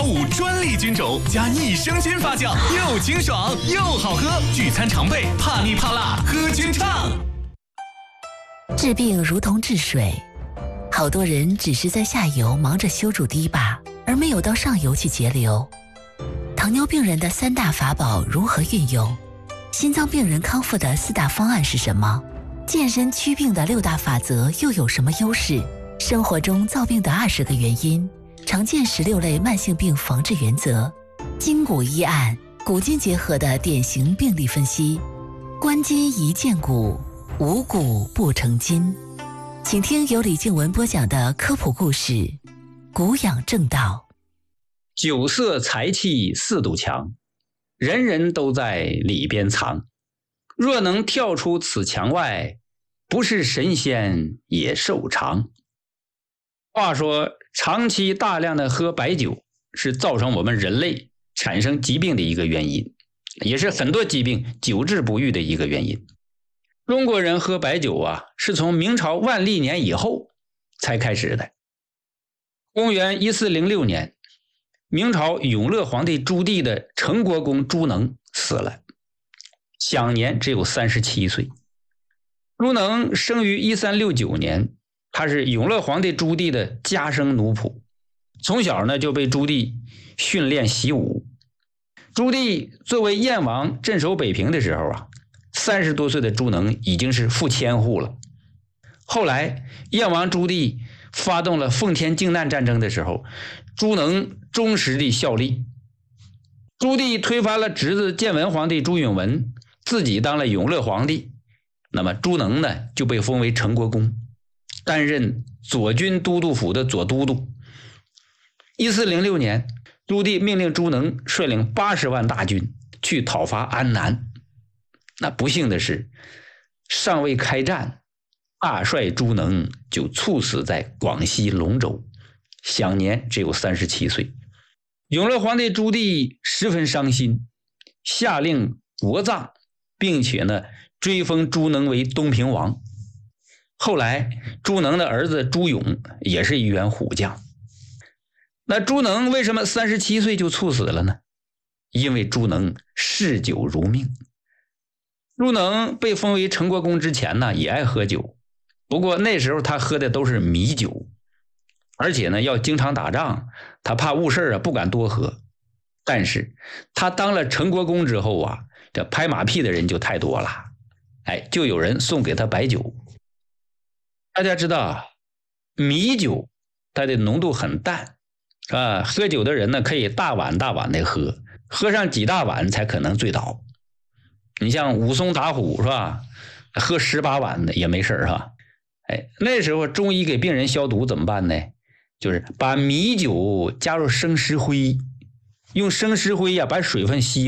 5专利菌种加益生菌发酵，又清爽又好喝，聚餐常备，怕腻怕辣喝菌畅。 治病如同治水，好多人只是在下游忙着修筑堤坝，而没有到上游去节流。糖尿病人的3大法宝如何运用？心脏病人康复的4大方案是什么？健身祛病的6大法则又有什么优势？生活中造病的20个原因，常见16类慢性病防治原则，筋骨医案，古今结合的典型病例分析，观筋宜见骨，无骨不成筋。请听由李静文播讲的科普故事，骨养正道。 酒色财气4堵墙，人人都在里边藏。若能跳出此墙外，不是神仙也寿长。话说，长期大量的喝白酒是造成我们人类产生疾病的一个原因，也是很多疾病久治不愈的一个原因。中国人喝白酒是从明朝万历年以后才开始的。公元1406年，明朝永乐皇帝朱棣的成国公朱能死了，享年只有37岁。朱能生于1369年，他是永乐皇帝朱棣的家生奴仆，从小呢就被朱棣训练习武。朱棣作为燕王镇守北平的时候30多岁的朱能已经是副千户了。后来燕王朱棣发动了奉天靖难战争的时候，朱能忠实地效力。朱棣推翻了侄子建文皇帝朱允炆，自己当了永乐皇帝。那么朱能呢就被封为成国公，担任左军都督府的左都督。1406年，朱棣命令朱能率领80万大军去讨伐安南。那不幸的是，尚未开战，大帅朱能就猝死在广西龙州，享年只有37岁。永乐皇帝朱棣十分伤心，下令国葬，并且呢追封朱能为东平王。后来朱能的儿子朱勇也是一员虎将。那朱能为什么37岁就猝死了呢？因为朱能嗜酒如命。朱能被封为成国公之前呢，也爱喝酒，不过那时候他喝的都是米酒，而且呢要经常打仗，他怕误事不敢多喝。但是他当了成国公之后这拍马屁的人就太多了，就有人送给他白酒。大家知道米酒它的浓度很淡喝酒的人呢可以大碗大碗的喝，喝上几大碗才可能醉倒。你像武松打虎是吧，喝18碗的也没事那时候中医给病人消毒怎么办呢？就是把米酒加入生石灰，用生石灰把水分吸